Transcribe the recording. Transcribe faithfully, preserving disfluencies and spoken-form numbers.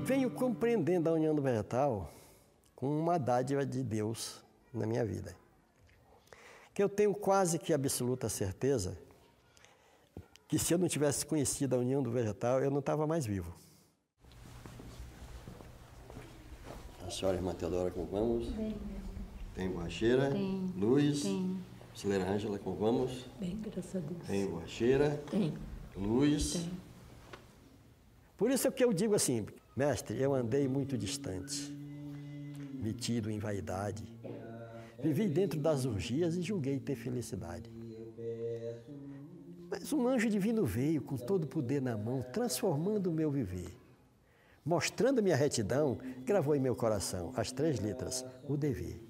venho compreendendo a união do vegetal como uma dádiva de Deus na minha vida. Que eu tenho quase que absoluta certeza que se eu não tivesse conhecido a união do vegetal, eu não estava mais vivo. A senhora irmã Teodora, como vamos? Bem. Tem borracheira? Tem. Luz? Tem. Conselheira Ângela, como vamos? Bem, graças a Deus. Tem borracheira? Tem. Luz? Tem. Por isso é que eu digo assim, mestre, eu andei muito distante, metido em vaidade, vivi dentro das orgias e julguei ter felicidade. Mas um anjo divino veio com todo o poder na mão, transformando o meu viver. Mostrando minha retidão, gravou em meu coração as três letras, o dever.